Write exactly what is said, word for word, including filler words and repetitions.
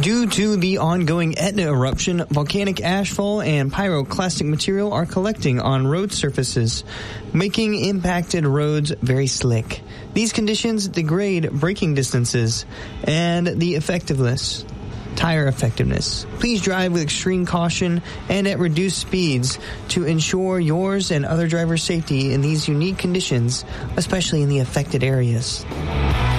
Due to the ongoing Etna eruption, volcanic ashfall and pyroclastic material are collecting on road surfaces, making impacted roads very slick. These conditions degrade braking distances and the effectiveness, tire effectiveness. Please drive with extreme caution and at reduced speeds to ensure yours and other drivers' safety in these unique conditions, especially in the affected areas.